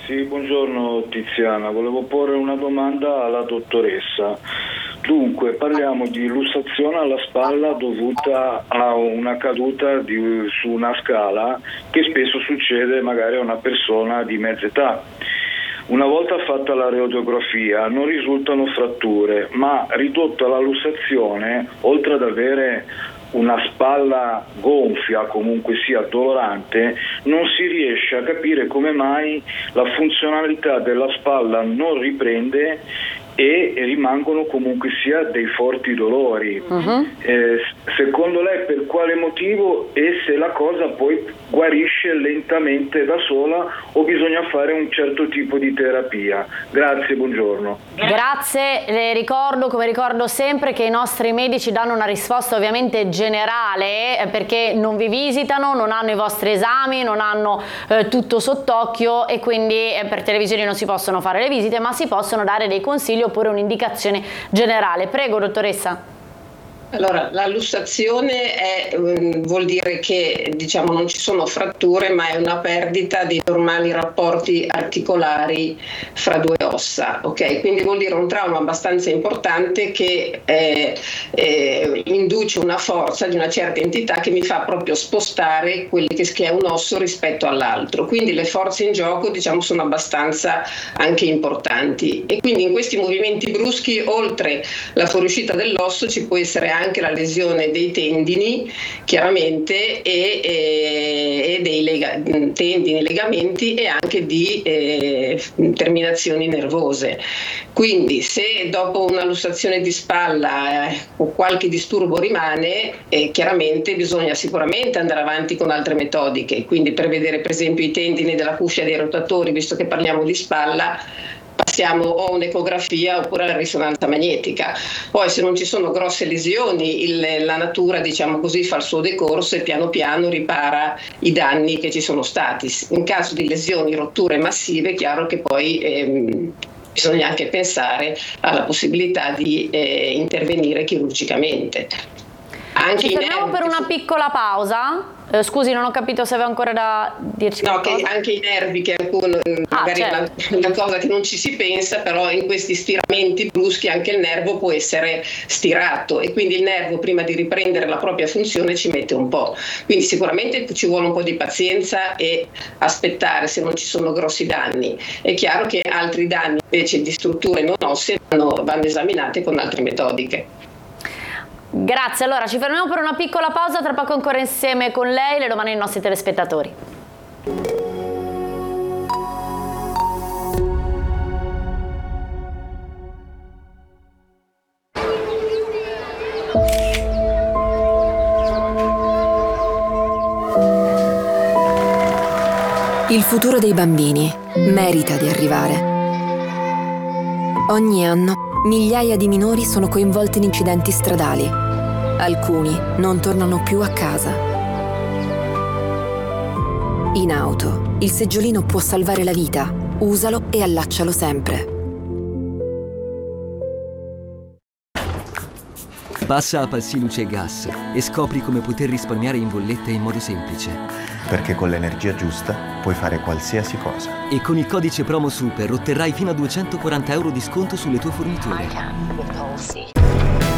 Sì, buongiorno Tiziana, volevo porre una domanda alla dottoressa. Dunque, parliamo di lussazione alla spalla dovuta a una caduta su una scala che spesso succede magari a una persona di mezza età. Una volta fatta la radiografia non risultano fratture, ma ridotta la lussazione, oltre ad avere una spalla gonfia, comunque sia dolorante, non si riesce a capire come mai la funzionalità della spalla non riprende e rimangono comunque sia dei forti dolori. Secondo lei per quale motivo, e se la cosa poi guarisce lentamente da sola o bisogna fare un certo tipo di terapia? Grazie, buongiorno. Grazie, le ricordo, come ricordo sempre, che i nostri medici danno una risposta ovviamente generale, perché non vi visitano, non hanno i vostri esami, non hanno tutto sott'occhio, e quindi per televisione non si possono fare le visite, ma si possono dare dei consigli oppure un'indicazione generale. Prego, dottoressa. Allora, la lussazione vuol dire che non ci sono fratture, ma è una perdita dei normali rapporti articolari fra due ossa, ok? Quindi vuol dire un trauma abbastanza importante che induce una forza di una certa entità che mi fa proprio spostare quelli che è un osso rispetto all'altro. Quindi le forze in gioco, sono abbastanza anche importanti, e quindi in questi movimenti bruschi, oltre la fuoriuscita dell'osso, ci può essere anche la lesione dei tendini, chiaramente, e dei tendini, legamenti, e anche di terminazioni nervose. Quindi se dopo una lussazione di spalla qualche disturbo rimane, chiaramente bisogna sicuramente andare avanti con altre metodiche, quindi per vedere per esempio i tendini della cuffia dei rotatori, visto che parliamo di spalla, passiamo o un'ecografia oppure la risonanza magnetica. Poi se non ci sono grosse lesioni, la natura fa il suo decorso e piano piano ripara i danni che ci sono stati. In caso di lesioni, rotture massive, è chiaro che poi bisogna anche pensare alla possibilità di intervenire chirurgicamente. Ci fermiamo per una piccola pausa. Scusi, non ho capito se aveva ancora da dirci qualcosa. Che anche i nervi, che magari certo, è una cosa che non ci si pensa, però in questi stiramenti bruschi anche il nervo può essere stirato, e quindi il nervo, prima di riprendere la propria funzione, ci mette un po'. Quindi sicuramente ci vuole un po' di pazienza e aspettare se non ci sono grossi danni. È chiaro che altri danni invece di strutture non ossee vanno esaminate con altre metodiche. Grazie, allora ci fermiamo per una piccola pausa, tra poco ancora insieme con lei le domande dei nostri telespettatori. Il futuro dei bambini merita di arrivare. Ogni anno migliaia di minori sono coinvolti in incidenti stradali. Alcuni non tornano più a casa. In auto, il seggiolino può salvare la vita. Usalo e allaccialo sempre. Passa a Palsi Luce e Gas e scopri come poter risparmiare in bolletta in modo semplice. Perché con l'energia giusta puoi fare qualsiasi cosa. E con il codice promo SUPER otterrai fino a 240 € di sconto sulle tue forniture.